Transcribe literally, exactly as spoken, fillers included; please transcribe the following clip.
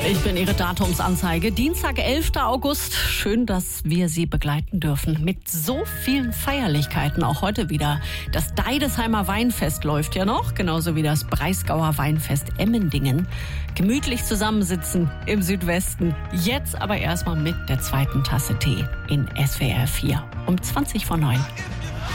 Ich bin Ihre Datumsanzeige. Dienstag, elfter August. Schön, dass wir Sie begleiten dürfen. Mit so vielen Feierlichkeiten. Auch heute wieder. Das Deidesheimer Weinfest läuft ja noch. Genauso wie das Breisgauer Weinfest Emmendingen. Gemütlich zusammensitzen im Südwesten. Jetzt aber erstmal mit der zweiten Tasse Tee in S W R vier. Um zwanzig vor neun.